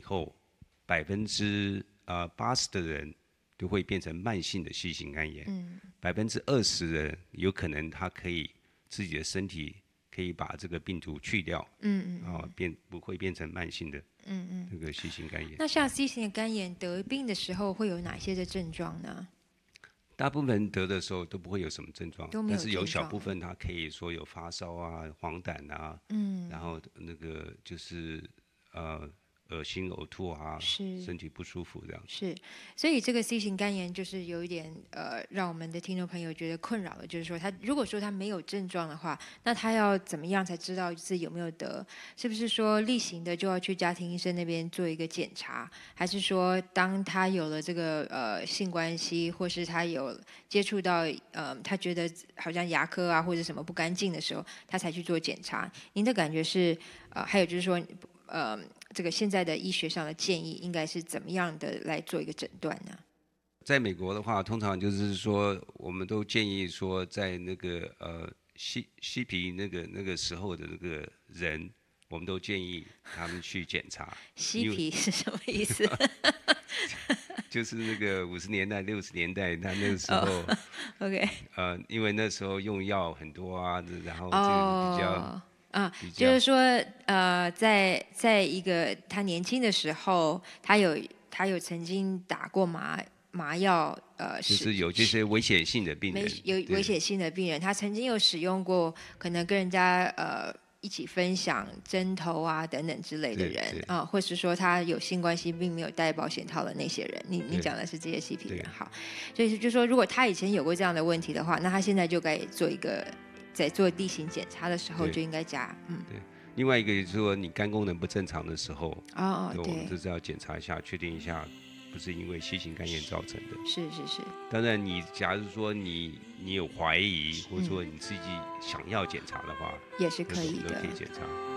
后80%的人都会变成慢性的 C 型肝炎，20%的人有可能他可以自己的身体可以把这个病毒去掉，不会变成慢性的这个 C 型肝炎。 那像 C 型的肝炎得病的时候会有哪些的症状呢？ 大部分人得的时候都不会有什么症状， 都没有但是有症状小部分他可以说有发烧啊、黄疸啊，然后那个就是恶心、呕吐啊， 是身体不舒服这样。 是，所以这个 C 型肝炎就是有一点让我们的听众朋友觉得困扰的，就是说他如果说他没有症状的话，那他要怎么样才知道自己有没有得？是不是说例行的就要去家庭医生那边做一个检查，还是说当他有了这个性关系，或是他有接触到他觉得好像牙科啊或者什么不干净的时候，他才去做检查？您的感觉是还有就是说这个现在的医学上的建议应该是怎么样的来做一个诊断呢？ 在美国的话，通常就是说，我们都建议说，在那个嬉皮那个时候的那个人，我们都建议他们去检查。 嬉皮是什么意思？ 就是那个50年代、60年代，他那个时候， OK， 因为那时候用药很多啊，然后这个比较。 就是说，在一个他年轻的时候，他有曾经打过麻药， 就是有这些危险性的病人， 有危险性的病人，他曾经有使用过，可能跟人家一起分享针头啊等等之类的人啊，或是说他有性关系并没有戴保险套的那些人，你讲的是这些嬉皮人，好，所以就说如果他以前有过这样的问题的话，那他现在就该做一个。在做例行检查的时候就应该加， 对。另外一个就是说，你肝功能不正常的时候， 对， 我们就是要检查一下，确定一下不是因为C型肝炎造成的。 是。 当然，你假如说你有怀疑，或者说你自己想要检查的话， 也是可以的， 都可以检查。